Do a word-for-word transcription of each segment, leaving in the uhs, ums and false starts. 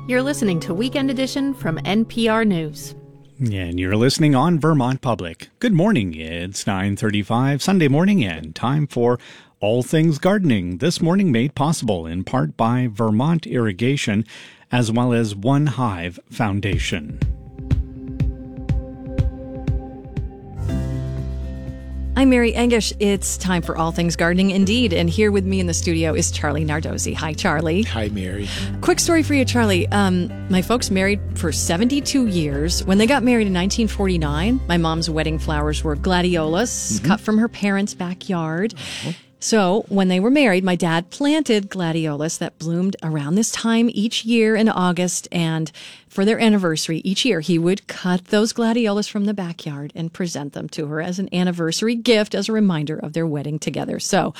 You're listening to Weekend Edition from N P R News. And you're listening on Vermont Public. Good morning. It's nine thirty-five Sunday morning and time for All Things Gardening. This morning made possible in part by Vermont Irrigation as well as One Hive Foundation. I'm Mary Engish. It's time for All Things Gardening indeed. And here with me in the studio is Charlie Nardozzi. Hi, Charlie. Hi, Mary. Quick story for you, Charlie. Um, my folks married for seventy-two years. When they got married in nineteen forty-nine, my mom's wedding flowers were gladiolus, mm-hmm. cut from her parents' backyard. Uh-huh. So when they were married, my dad planted gladiolus that bloomed around this time each year in August. And for their anniversary each year, he would cut those gladiolus from the backyard and present them to her as an anniversary gift, as a reminder of their wedding together. So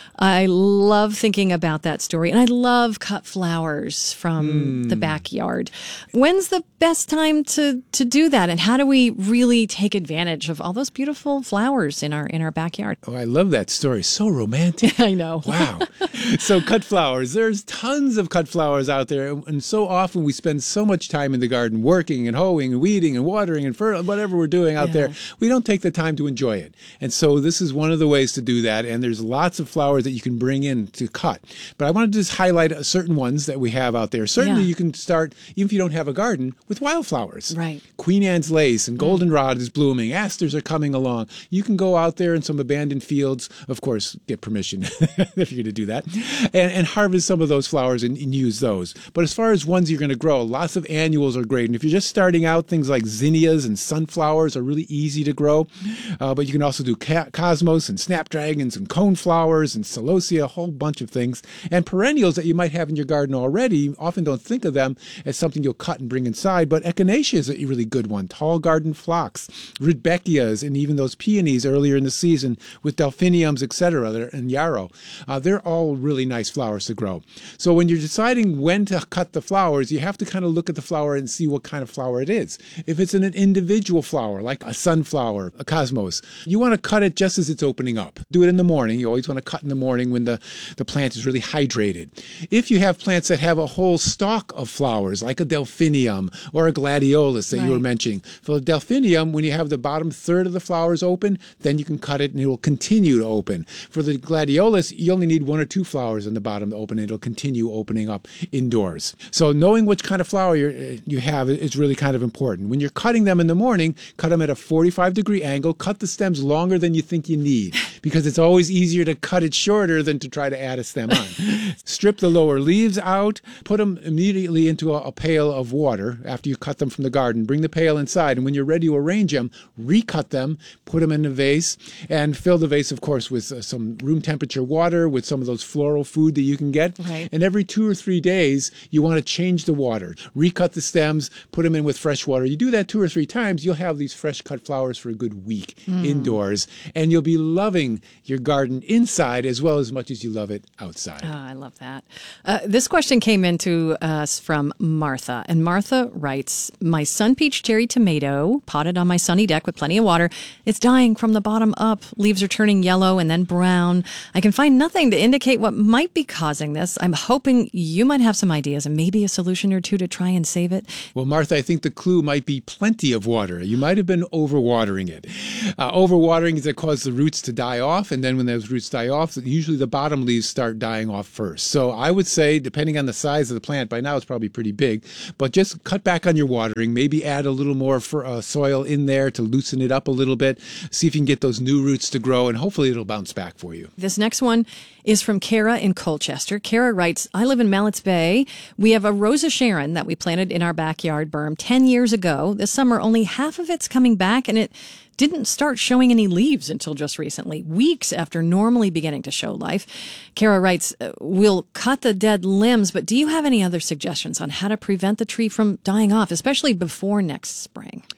I love thinking about that story. And I love cut flowers from mm. the backyard. When's the best time to, to do that? And how do we really take advantage of all those beautiful flowers in our in our backyard? Oh, I love that story. So romantic. I know. Wow. So cut flowers. There's tons of cut flowers out there. And so often we spend so much time in the garden working and hoeing and weeding and watering and fer- whatever we're doing out yeah. there. We don't take the time to enjoy it. And so this is one of the ways to do that. And there's lots of flowers that you can bring in to cut. But I want to just highlight certain ones that we have out there. Certainly yeah. you can start, even if you don't have a garden, with wildflowers. Right. Queen Anne's lace and goldenrod is blooming. Asters are coming along. You can go out there in some abandoned fields, of course, get permission if you're going to do that, and, and harvest some of those flowers and, and use those. But as far as ones you're going to grow, lots of annuals are great. And if you're just starting out, things like zinnias and sunflowers are really easy to grow. Uh, but you can also do ca- cosmos and snapdragons and coneflowers and celosia, a whole bunch of things. And perennials that you might have in your garden already, often don't think of them as something you'll cut and bring inside. But echinacea is a really good one. Tall garden phlox, rudbeckias, and even those peonies earlier in the season with delphiniums, et cetera, and yarrow. Uh, they're all really nice flowers to grow. So when you're deciding when to cut the flowers, you have to kind of look at the flower and see what kind of flower it is. If it's an individual flower, like a sunflower, a cosmos, you want to cut it just as it's opening up. Do it in the morning. You always want to cut in the morning when the, the plant is really hydrated. If you have plants that have a whole stalk of flowers, like a delphinium or a gladiolus that right. you were mentioning, for the delphinium, when you have the bottom third of the flowers open, then you can cut it and it will continue to open. For the gladiolus, you only need one or two flowers in the bottom to open. It'll continue opening up indoors. So knowing which kind of flower you're, you have is really kind of important. When you're cutting them in the morning, cut them at a forty-five degree angle. Cut the stems longer than you think you need, because it's always easier to cut it shorter than to try to add a stem on. Strip the lower leaves out. Put them immediately into a, a pail of water after you cut them from the garden. Bring the pail inside, and when you're ready to arrange them, recut them, put them in a vase, and fill the vase, of course, with uh, some room temperature water, with some of those floral food that you can get. Right. And every two or three days, you want to change the water. Recut the stems, put them in with fresh water. You do that two or three times, you'll have these fresh cut flowers for a good week mm. indoors, and you'll be loving your garden inside as well as much as you love it outside. Oh, I love that. Uh, this question came into us from Martha, and Martha writes, my sun peach cherry tomato, potted on my sunny deck with plenty of water, it's dying from the bottom up. Leaves are turning yellow and then brown. I can find nothing to indicate what might be causing this. I'm hoping you might have some ideas and maybe a solution or two to try and save it. Well, Martha, I think the clue might be plenty of water. You might have been overwatering it. Uh, overwatering is that causes the roots to die off, and then when those roots die off, usually the bottom leaves start dying off first. So I would say, depending on the size of the plant, by now it's probably pretty big, but just cut back on your watering, maybe add a little more for, uh, soil in there to loosen it up a little bit, see if you can get those new roots to grow, and hopefully it'll bounce back for you. This next one is from Kara in Colchester. Kara writes, I live in Mallets Bay. We have a Rosa Sharon that we planted in our backyard berm ten years ago. This summer, only half of it's coming back, and it didn't start showing any leaves until just recently, weeks after normally beginning to show life. Kara writes, we'll cut the dead limbs, but do you have any other suggestions on how to prevent the tree from dying off, especially before next spring?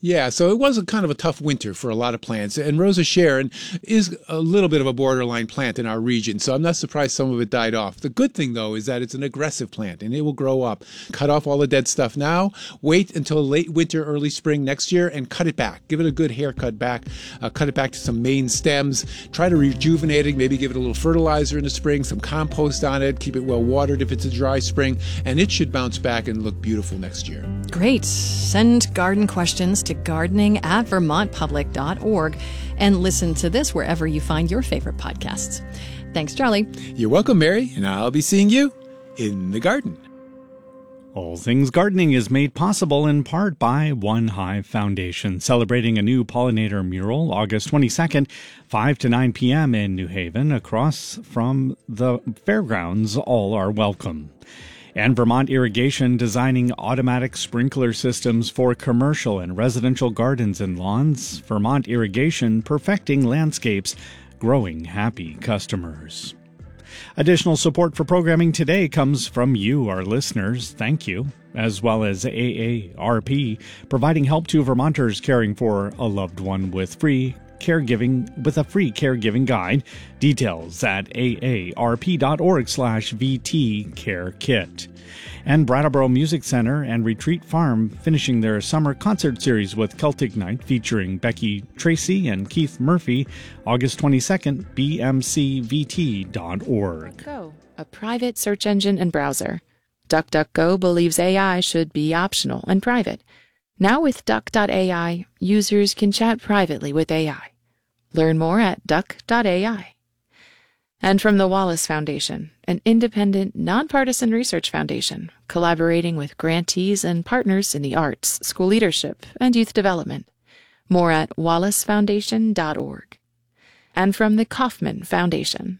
Yeah, so it was a kind of a tough winter for a lot of plants. And Rosa Sharon is a little bit of a borderline plant in our region, so I'm not surprised some of it died off. The good thing, though, is that it's an aggressive plant, and it will grow up. Cut off all the dead stuff now, wait until late winter, early spring next year, and cut it back. Give it a good haircut back. Uh, cut it back to some main stems. Try to rejuvenate it, maybe give it a little fertilizer in the spring, some compost on it, keep it well watered if it's a dry spring, and it should bounce back and look beautiful next year. Great. Send garden questions to gardening at vermont public dot org and listen to this wherever you find your favorite podcasts. Thanks, Charlie. You're welcome, Mary, and I'll be seeing you in the garden. All Things Gardening is made possible in part by One Hive Foundation, celebrating a new pollinator mural August twenty-second, five to nine p.m. in New Haven, across from the fairgrounds. All are welcome. And Vermont Irrigation, designing automatic sprinkler systems for commercial and residential gardens and lawns. Vermont Irrigation, perfecting landscapes, growing happy customers. Additional support for programming today comes from you, our listeners. Thank you. As well as A A R P, providing help to Vermonters caring for a loved one with free caregiving with a free caregiving guide. Details at aarp.org slash VT Care Kit. And Brattleboro Music Center and Retreat Farm finishing their summer concert series with Celtic Night featuring Becky Tracy and Keith Murphy, August twenty-second, b m c v t dot org. Go, a private search engine and browser. DuckDuckGo believes A I should be optional and private. Now with duck dot a i, users can chat privately with A I. Learn more at duck dot a i. And from the Wallace Foundation, an independent, nonpartisan research foundation collaborating with grantees and partners in the arts, school leadership, and youth development. More at wallace foundation dot org. And from the Kauffman Foundation.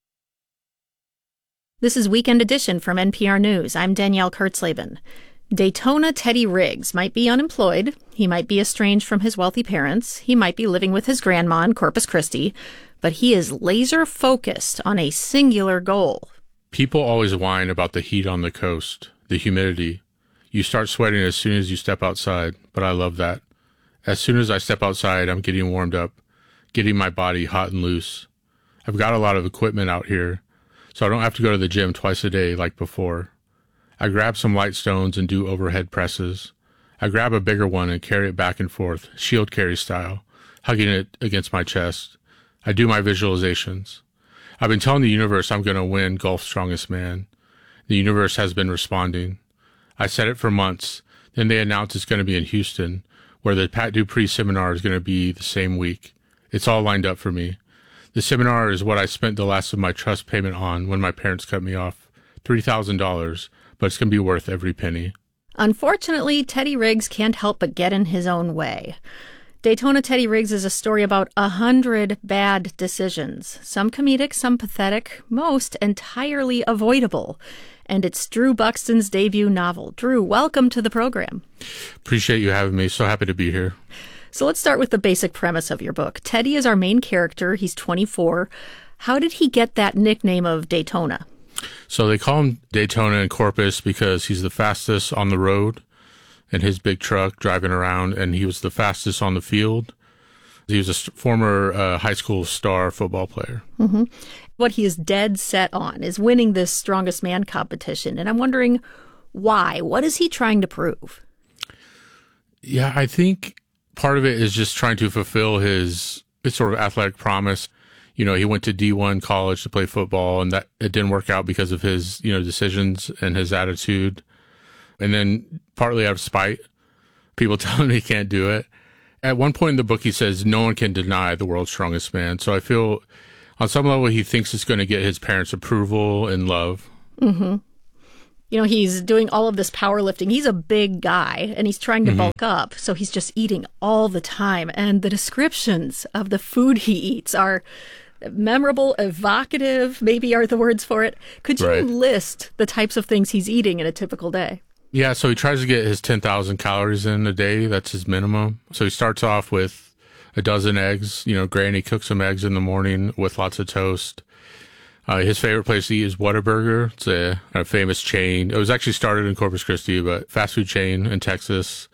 This is Weekend Edition from N P R News. I'm Danielle Kurtzleben. Daytona Teddy Riggs might be unemployed. He might be estranged from his wealthy parents. He might be living with his grandma in Corpus Christi. But he is laser focused on a singular goal. People always whine about the heat on the coast, the humidity. You start sweating as soon as you step outside, but I love that. As soon as I step outside, I'm getting warmed up, getting my body hot and loose. I've got a lot of equipment out here, so I don't have to go to the gym twice a day like before. I grab some light stones and do overhead presses. I grab a bigger one and carry it back and forth, shield carry style, hugging it against my chest. I do my visualizations. I've been telling the universe I'm going to win Gulf's Strongest Man. The universe has been responding. I said it for months. Then they announced it's going to be in Houston, where the Pat Dupree seminar is going to be the same week. It's all lined up for me. The seminar is what I spent the last of my trust payment on when my parents cut me off. three thousand dollars, but it's going to be worth every penny. Unfortunately, Teddy Riggs can't help but get in his own way. Daytona Teddy Riggs is a story about a hundred bad decisions, some comedic, some pathetic, most entirely avoidable. And it's Drew Buxton's debut novel. Drew, welcome to the program. Appreciate you having me. So happy to be here. So let's start with the basic premise of your book. Teddy is our main character. He's twenty-four. How did he get that nickname of Daytona? So they call him Daytona in Corpus because he's the fastest on the road in his big truck driving around, and he was the fastest on the field. He was a st- former uh, high school star football player. Mm-hmm. What he is dead set on is winning this Strongest Man competition, and I'm wondering why. What is he trying to prove? Yeah, I think part of it is just trying to fulfill his, his sort of athletic promise. You know, he went to D one college to play football, and that it didn't work out because of his, you know, decisions and his attitude. And then partly out of spite, people tell him he can't do it. At one point in the book, he says, no one can deny the world's strongest man. So I feel on some level, he thinks it's going to get his parents' approval and love. Mm-hmm. You know, he's doing all of this powerlifting. He's a big guy, and he's trying to mm-hmm. bulk up. So he's just eating all the time. And the descriptions of the food he eats are memorable, evocative, maybe are the words for it. Could you right. list the types of things he's eating in a typical day? Yeah, so he tries to get his ten thousand calories in a day. That's his minimum. So he starts off with a dozen eggs. You know, Granny cooks some eggs in the morning with lots of toast. Uh, his favorite place to eat is Whataburger. It's a, a famous chain. It was actually started in Corpus Christi, but fast food chain in Texas.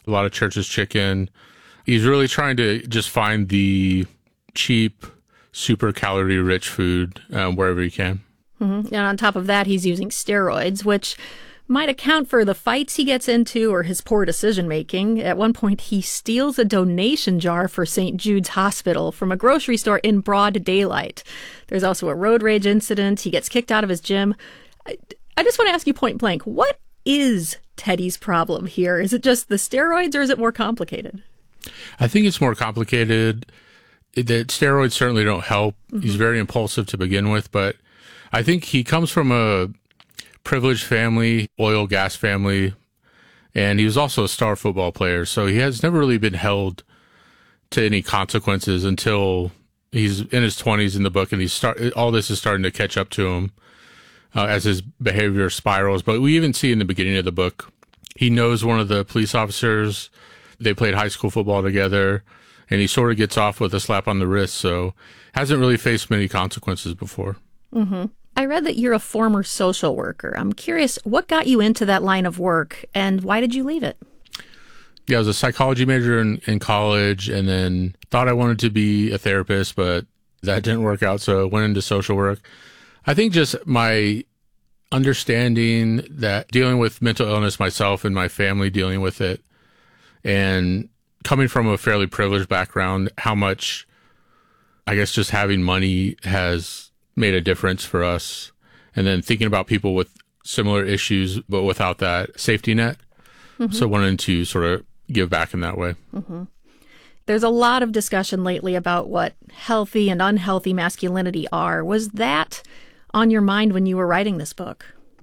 a lot of church's chicken. He's really trying to just find the cheap, super calorie rich food um, wherever he can. Mm-hmm. And on top of that, he's using steroids, which might account for the fights he gets into or his poor decision making. At one point, he steals a donation jar for Saint Jude's Hospital from a grocery store in broad daylight. There's also a road rage incident. He gets kicked out of his gym. I, I just want to ask you point blank, what is Teddy's problem here? Is it just the steroids or is it more complicated? I think it's more complicated. That steroids certainly don't help. Mm-hmm. He's very impulsive to begin with, but I think he comes from a privileged family, oil, gas family, and he was also a star football player. So he has never really been held to any consequences until he's in his twenties in the book, and he's start all this is starting to catch up to him uh, as his behavior spirals. But we even see in the beginning of the book, he knows one of the police officers. They played high school football together, and he sort of gets off with a slap on the wrist. So hasn't really faced many consequences before. Mm-hmm. I read that you're a former social worker. I'm curious, what got you into that line of work, and why did you leave it? Yeah, I was a psychology major in, in college, and then thought I wanted to be a therapist, but that didn't work out, so I went into social work. I think just my understanding that dealing with mental illness myself and my family dealing with it, and coming from a fairly privileged background, how much, I guess, just having money has made a difference for us. And then thinking about people with similar issues, but without that safety net. Mm-hmm. So wanting to sort of give back in that way. Mm-hmm. There's a lot of discussion lately about what healthy and unhealthy masculinity are. Was that on your mind when you were writing this book?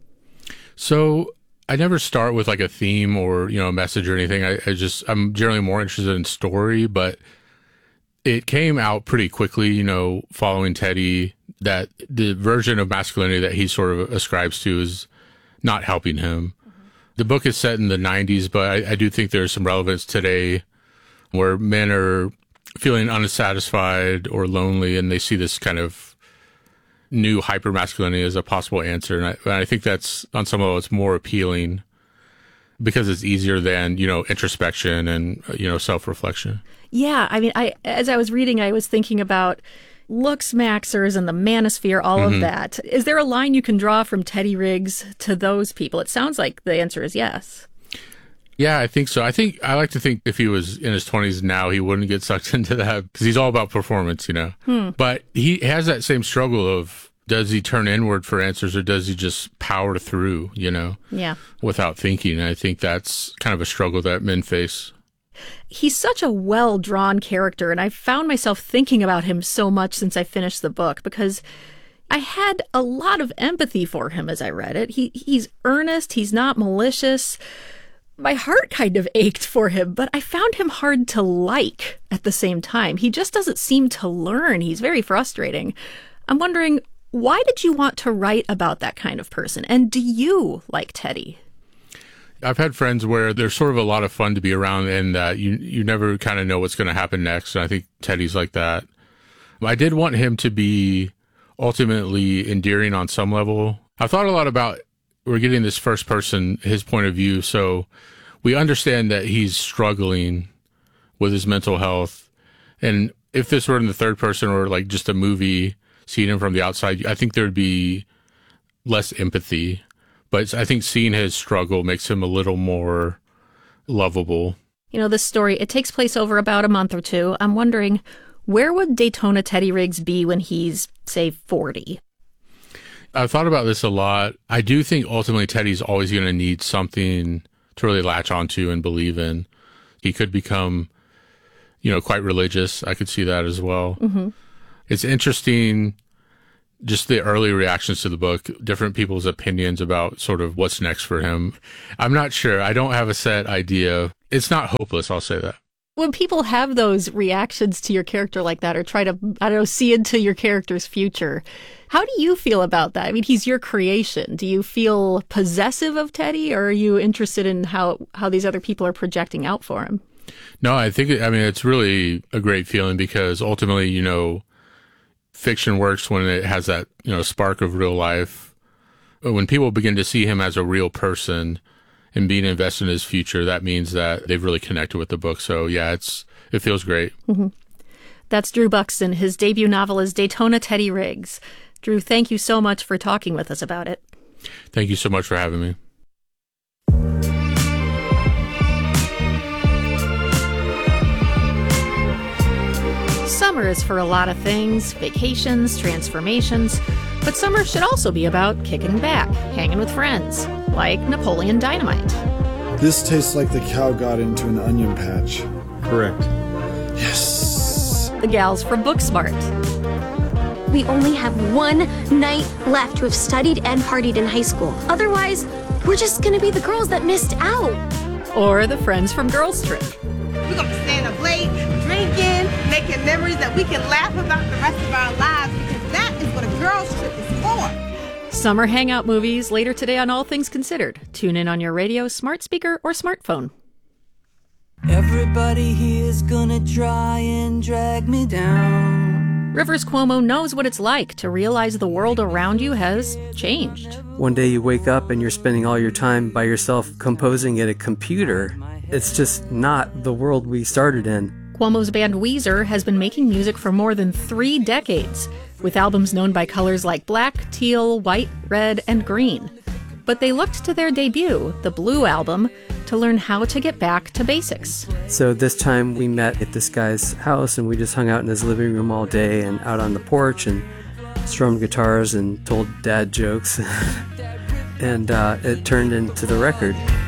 So I never start with like a theme or, you know, a message or anything. I, I just, I'm generally more interested in story, but it came out pretty quickly, you know, following Teddy, that the version of masculinity that he sort of ascribes to is not helping him. Mm-hmm. The book is set in the nineties, but I, I do think there's some relevance today where men are feeling unsatisfied or lonely, and they see this kind of new hyper-masculinity as a possible answer. And I, and I think that's, on some level, it's more appealing because it's easier than, you know, introspection and, you know, self-reflection. Yeah. I mean, I as I was reading, I was thinking about looks maxers and the manosphere, all mm-hmm. of that. Is there a line you can draw from Teddy Riggs to those people? It sounds like the answer is yes. Yeah, I think so. I think I like to think if he was in his twenties now, he wouldn't get sucked into that because he's all about performance, you know. Hmm. But he has that same struggle of, does he turn inward for answers or does he just power through, you know, yeah, without thinking? And I think that's kind of a struggle that men face. He's such a well-drawn character, and I found myself thinking about him so much since I finished the book because I had a lot of empathy for him as I read it. He He's earnest. He's not malicious. My heart kind of ached for him, but I found him hard to like at the same time. He just doesn't seem to learn. He's very frustrating. I'm wondering, why did you want to write about that kind of person? And do you like Teddy? I've had friends where they're sort of a lot of fun to be around and that you you never kind of know what's going to happen next. And I think Teddy's like that. I did want him to be ultimately endearing on some level. I've thought a lot about, we're getting this first person, his point of view. So we understand that he's struggling with his mental health. And if this were in the third person or like just a movie, seeing him from the outside, I think there'd be less empathy. But I think seeing his struggle makes him a little more lovable. You know, this story, it takes place over about a month or two. I'm wondering, where would Daytona Teddy Riggs be when he's, say, forty? I've thought about this a lot. I do think ultimately Teddy's always going to need something to really latch onto and believe in. He could become, you know, quite religious. I could see that as well. Mm-hmm. It's interesting, just the early reactions to the book, different people's opinions about sort of what's next for him. I'm not sure. I don't have a set idea. It's not hopeless, I'll say that. When people have those reactions to your character like that or try to, I don't know, see into your character's future, how do you feel about that? I mean, he's your creation. Do you feel possessive of Teddy, or are you interested in how, how these other people are projecting out for him? No, I think, I mean, it's really a great feeling because ultimately, you know, fiction works when it has that, you know, spark of real life. When people begin to see him as a real person and being invested in his future, that means that they've really connected with the book. So yeah, it's it feels great. Mm-hmm. That's Drew Buxton. His debut novel is Daytona Teddy Riggs. Drew, thank you so much for talking with us about it. Thank you so much for having me. Summer is for a lot of things, vacations, transformations, but summer should also be about kicking back, hanging with friends, like Napoleon Dynamite. This tastes like the cow got into an onion patch. Correct. Yes. The gals from Booksmart. We only have one night left to have studied and partied in high school. Otherwise, we're just gonna be the girls that missed out. Or the friends from Girls Trip. We're gonna be staying up late, drinking, making memories that we can laugh about the rest of our lives, because that is what a girls trip is for. Summer hangout movies later today on All Things Considered. Tune in on your radio, smart speaker, or smartphone. Everybody here's gonna try and drag me down. Rivers Cuomo knows what it's like to realize the world around you has changed. One day you wake up and you're spending all your time by yourself composing at a computer. It's just not the world we started in. Cuomo's band Weezer has been making music for more than three decades, with albums known by colors like black, teal, white, red, and green. But they looked to their debut, the Blue Album, to learn how to get back to basics. So this time we met at this guy's house and we just hung out in his living room all day and out on the porch and strummed guitars and told dad jokes. and uh, it turned into the record.